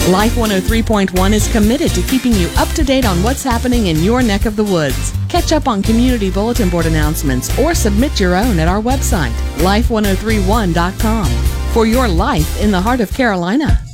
Life 103.1 is committed to keeping you up to date on what's happening in your neck of the woods. Catch up on community bulletin board announcements or submit your own at our website, life1031.com. For your life in the heart of Carolina.